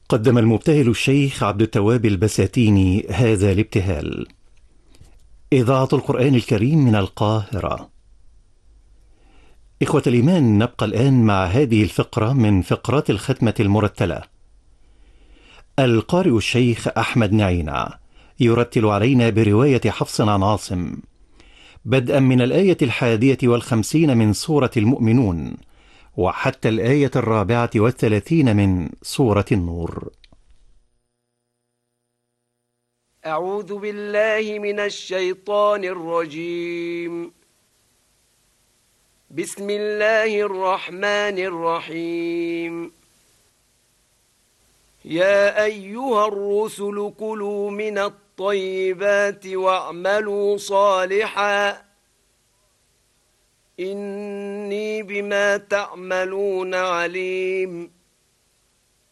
قدم المبتهل الشيخ عبد التواب البساتيني هذا الابتهال. إذاعة القرآن الكريم من القاهرة. إخوة الإيمان، نبقى الآن مع هذه الفقرة من فقرات الختمة المرتلة. القارئ الشيخ أحمد نعينة يرتل علينا برواية حفص عن عاصم، بدءا من الآية 51 من سورة المؤمنون وحتى الآية 34 من سورة النور. أعوذ بالله من الشيطان الرجيم. بسم الله الرحمن الرحيم. يا أيها الرسل كلوا من الطيبات واعملوا صالحا إني بما تعملون عليم.